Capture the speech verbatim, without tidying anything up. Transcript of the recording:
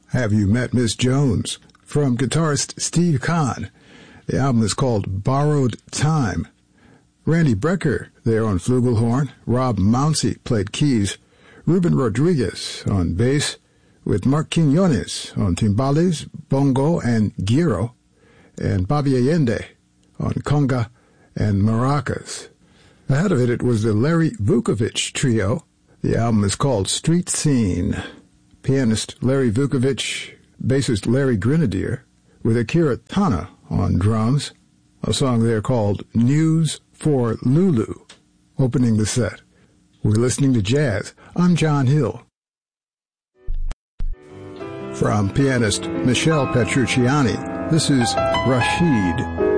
Have You Met Miss Jones? From guitarist Steve Kahn. The album is called Borrowed Time. Randy Brecker there on flugelhorn. Rob Mounsey played keys. Ruben Rodriguez on bass, with Mark Quiñones on timbales, bongo, and gyro, and Bobby Allende on conga and maracas. Ahead of it, it was the Larry Vukovich Trio. The album is called Street Scene. Pianist Larry Vukovich, bassist Larry Grenadier, with Akira Tana on drums. A song there called News for Lulu, opening the set. We're listening to jazz. I'm John Hill. From pianist Michelle Petrucciani, this is Rashid.